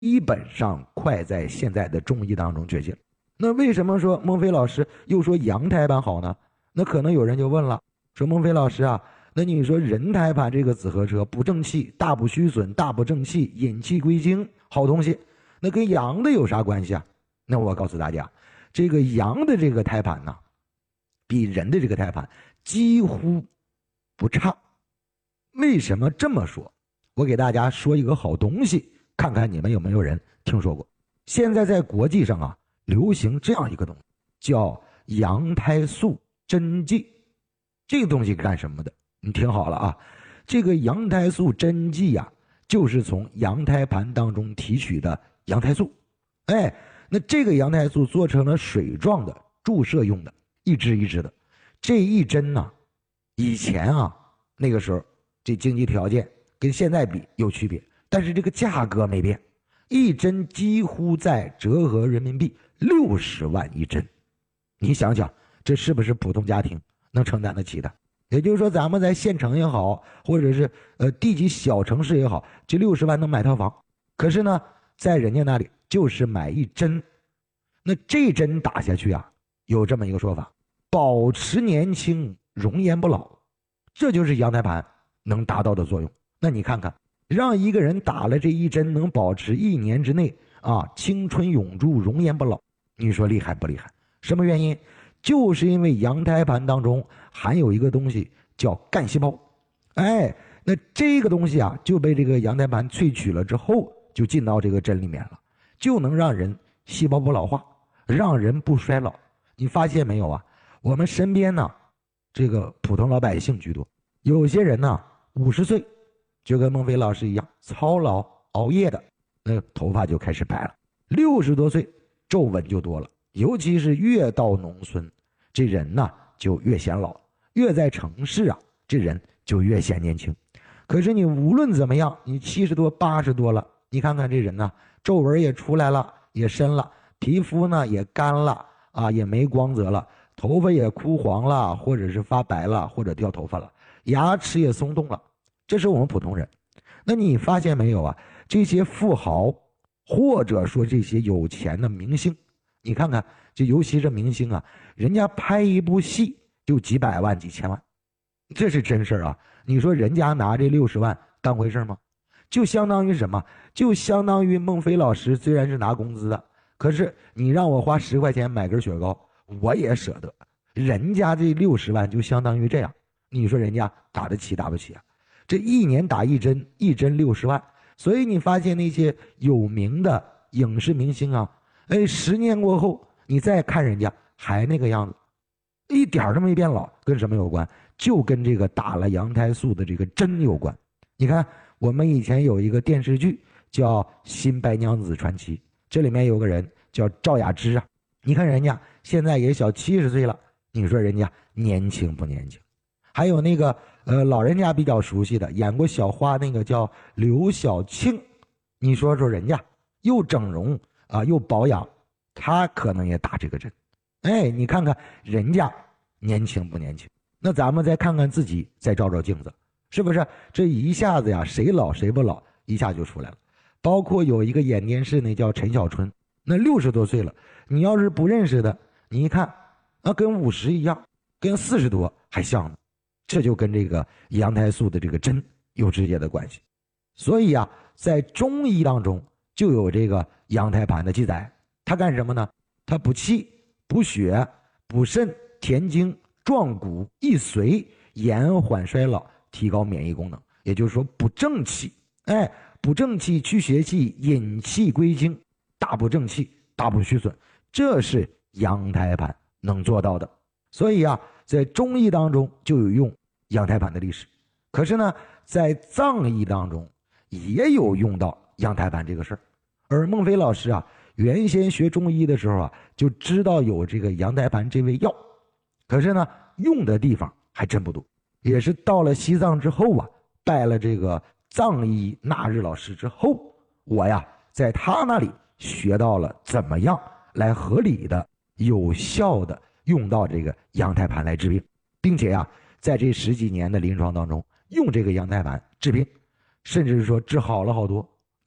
基本上快在现在的中医当中绝迹了。那为什么说孟非老师又说羊胎盘好呢？那可能有人就问了，说孟非老师啊，那你说人胎盘这个紫河车补正气，大补虚损，大补正气，引气归经，好东西，那跟羊的有啥关系啊？那我告诉大家，这个羊的这个胎盘呢，比人的这个胎盘几乎不差。为什么这么说？我给大家说一个好东西，看看你们有没有人听说过。现在在国际上啊，流行这样一个东西，叫羊胎素针剂。这个东西干什么的？你听好了啊，这个羊胎素针剂啊，就是从羊胎盘当中提取的羊胎素。哎，那这个羊胎素做成了水状的，注射用的，一支一支的。这一针呢，以前啊，那个时候这经济条件跟现在比有区别，但是这个价格没变，一针几乎在折合人民币60万一针。你想想，这是不是普通家庭能承担得起的？也就是说，咱们在县城也好，或者是地级小城市也好，这60万能买套房。可是呢，在人家那里就是买一针。那这针打下去啊，有这么一个说法，保持年轻，容颜不老，这就是羊胎盘能达到的作用。那你看看，让一个人打了这一针能保持1年之内啊青春永驻，容颜不老，你说厉害不厉害？什么原因？就是因为羊胎盘当中含有一个东西叫干细胞。哎，那这个东西啊就被这个羊胎盘萃取了之后，就进到这个针里面了，就能让人细胞不老化，让人不衰老。你发现没有啊？我们身边呢，这个普通老百姓居多，有些人呢50岁就跟孟非老师一样操劳熬夜的，那头发就开始白了；60多岁皱纹就多了。尤其是越到农村，这人呢就越显老，越在城市啊，这人就越显年轻。可是你无论怎么样，你70多80多了，你看看这人呢，皱纹也出来了，也深了，皮肤呢也干了啊，也没光泽了，头发也枯黄了，或者是发白了，或者掉头发了，牙齿也松动了。这是我们普通人。那你发现没有啊？这些富豪或者说这些有钱的明星，你看看，就尤其是明星啊，人家拍一部戏就几百万几千万，这是真事儿啊。你说人家拿这60万当回事吗？就相当于什么？就相当于孟非老师虽然是拿工资的，可是你让我花10块钱买根雪糕，我也舍得。人家这60万就相当于这样，你说人家打得起打不起啊？这1年打一针，一针60万。所以你发现那些有名的影视明星啊，哎，10年过后你再看人家还那个样子，一点都没变老。跟什么有关？就跟这个打了羊胎素的这个针有关。你看我们以前有一个电视剧叫《新白娘子传奇》，这里面有个人叫赵雅芝啊，你看人家现在也小70岁了，你说人家年轻不年轻？还有那个老人家比较熟悉的，演过小花那个叫刘晓庆，你说说人家又整容啊又保养，他可能也打这个针。哎，你看看人家年轻不年轻？那咱们再看看自己，再照照镜子，是不是这一下子呀，谁老谁不老一下就出来了？包括有一个演电视那叫陈小春，那60多岁了，你要是不认识的，你一看啊，跟50一样，跟40多还像呢。这就跟这个羊胎素的这个针有直接的关系。所以啊，在中医当中就有这个羊胎盘的记载。它干什么呢？它补气、补血、补肾、填精、壮骨、益髓、延缓衰老、提高免疫功能。也就是说补正气，哎，补正气、去邪气、引气归经，大补正气、大补虚损，这是羊胎盘能做到的。所以啊，在中医当中就有用羊胎盘的历史。可是呢，在藏医当中也有用到羊胎盘这个事儿。而孟非老师啊，原先学中医的时候啊，就知道有这个羊胎盘这味药，可是呢，用的地方还真不多。也是到了西藏之后啊，拜了这个藏医纳日老师之后，我呀在他那里学到了怎么样来合理的、有效的用到这个羊胎盘来治病，并且啊，在这10几年的临床当中，用这个羊胎盘治病，甚至是说治好了好多，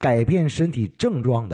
改变身体症状的